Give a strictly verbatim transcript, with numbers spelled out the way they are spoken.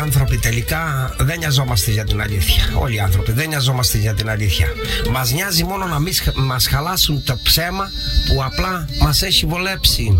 άνθρωποι τελικά δεν νοιαζόμαστε για την αλήθεια. Όλοι οι άνθρωποι δεν νοιαζόμαστε για την αλήθεια. Μας νοιάζει μόνο να μην μας χαλάσουν το ψέμα που απλά μας έχει βολέψει.